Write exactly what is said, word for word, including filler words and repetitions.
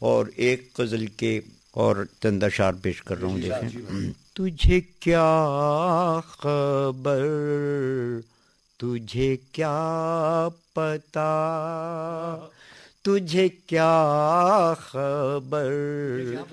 और एक गज़ल के और चंद अशार पेश कर रहा हूँ। देखें, तुझे क्या खबर, तुझे क्या पता, तुझे क्या खबर,